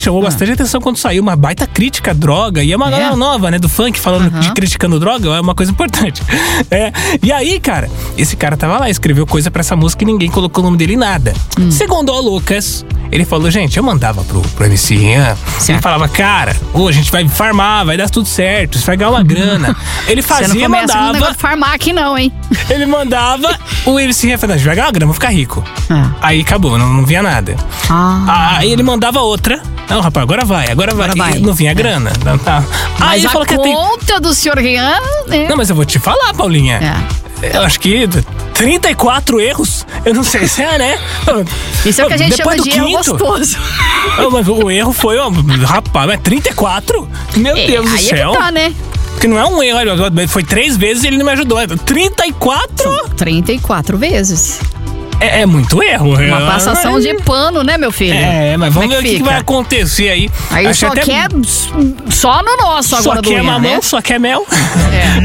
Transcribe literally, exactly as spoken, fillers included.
chamou ah. bastante atenção quando saiu, uma baita crítica à droga. E é uma é? galera nova, né, do funk, falando uhum. de criticando droga, é uma coisa importante. É. E aí, cara, esse cara tava lá, escreveu coisa pra essa música e ninguém colocou o nome dele em nada. Hum. Segundo o Lucas, ele falou, gente, eu mandava pro, pro M C Rian, ele falava, cara, ô, a gente vai farmar, vai dar tudo certo, você vai ganhar uma grana. Ele fazia, Você não começa mandava. Um negócio de farmar aqui não, hein? Ele mandava, o M C Rian falava, a gente vai ganhar uma grana, vou ficar rico. Ah. Aí acabou, não, não vinha nada. Ah. Aí ele mandava outra. Não, rapaz, agora vai, agora vai. Agora vai. Não vinha grana. Não, tá. Mas aí ele a falou que conta tem... do senhor Rian... Né? Não, mas eu vou te falar, Paulinha. É. Eu acho que trinta e quatro erros, eu não sei se é, né? Isso é o que a gente Depois chama de quinto, erro gostoso. Mas o erro foi, ó, rapaz, mas trinta e quatro? Meu é, Deus do aí céu. É que tá, né? Porque não é um erro, foi três vezes e ele não me ajudou. trinta e quatro? São trinta e quatro vezes. É, é muito erro. Uma passação de pano, né, meu filho? É, mas vamos ver o que, que vai acontecer aí. Aí Acho só até... quer só no nosso agora só do quer Rian, mamão, né? só quer mel. É.